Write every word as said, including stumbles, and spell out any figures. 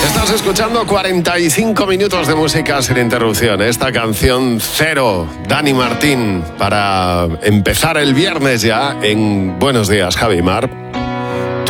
Estás escuchando cuarenta y cinco minutos de música sin interrupción. Esta canción Cero, Dani Martín, para empezar el viernes ya en Buenos Días, Javi Mar.